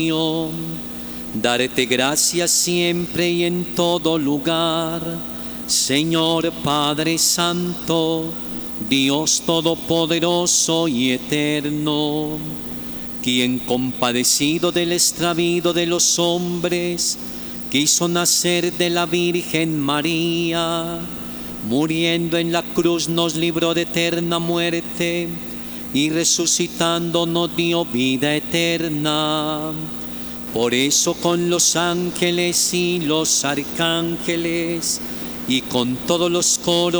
Darte gracias siempre y en todo lugar, Señor Padre Santo, Dios Todopoderoso y Eterno, quien compadecido del extravío de los hombres, quiso nacer de la Virgen María, muriendo en la cruz nos libró de eterna muerte, y resucitando nos dio vida eterna. Por eso con los ángeles y los arcángeles, y con todos los coros,